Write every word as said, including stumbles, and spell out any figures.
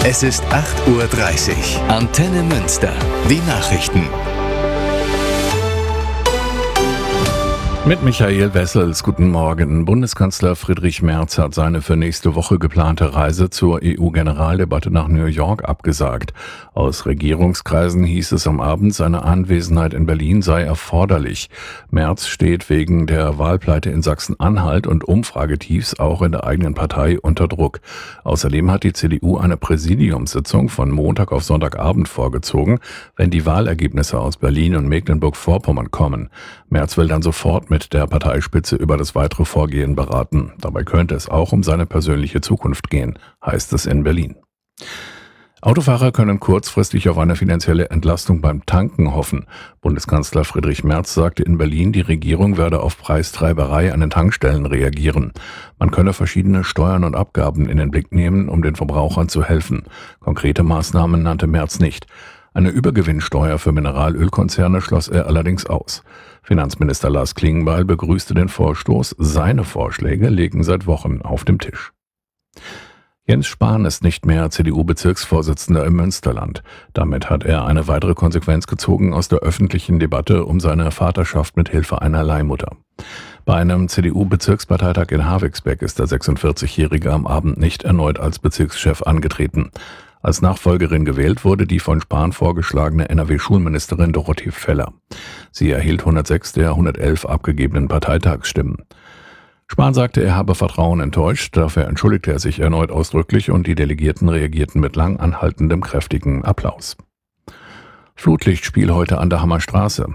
Es ist acht Uhr dreißig. Antenne Münster. Die Nachrichten. Mit Michael Wessels, guten Morgen. Bundeskanzler Friedrich Merz hat seine für nächste Woche geplante Reise zur E U-Generaldebatte nach New York abgesagt. Aus Regierungskreisen hieß es am Abend, seine Anwesenheit in Berlin sei erforderlich. Merz steht wegen der Wahlpleite in Sachsen-Anhalt und Umfragetiefs auch in der eigenen Partei unter Druck. Außerdem hat die C D U eine Präsidiumssitzung von Montag auf Sonntagabend vorgezogen, wenn die Wahlergebnisse aus Berlin und Mecklenburg-Vorpommern kommen. Merz will dann sofort mit mit der Parteispitze über das weitere Vorgehen beraten. Dabei könnte es auch um seine persönliche Zukunft gehen, heißt es in Berlin. Autofahrer können kurzfristig auf eine finanzielle Entlastung beim Tanken hoffen. Bundeskanzler Friedrich Merz sagte in Berlin, die Regierung werde auf Preistreiberei an den Tankstellen reagieren. Man könne verschiedene Steuern und Abgaben in den Blick nehmen, um den Verbrauchern zu helfen. Konkrete Maßnahmen nannte Merz nicht. Eine Übergewinnsteuer für Mineralölkonzerne schloss er allerdings aus. Finanzminister Lars Klingbeil begrüßte den Vorstoß. Seine Vorschläge liegen seit Wochen auf dem Tisch. Jens Spahn ist nicht mehr C D U-Bezirksvorsitzender im Münsterland. Damit hat er eine weitere Konsequenz gezogen aus der öffentlichen Debatte um seine Vaterschaft mit Hilfe einer Leihmutter. Bei einem C D U-Bezirksparteitag in Havixbeck ist der sechsundvierzigjährige am Abend nicht erneut als Bezirkschef angetreten. Als Nachfolgerin gewählt wurde die von Spahn vorgeschlagene N R W-Schulministerin Dorothee Feller. Sie erhielt hundertsechs der hundertelf abgegebenen Parteitagsstimmen. Spahn sagte, er habe Vertrauen enttäuscht, dafür entschuldigte er sich erneut ausdrücklich und die Delegierten reagierten mit lang anhaltendem, kräftigen Applaus. Flutlichtspiel heute an der Hammerstraße.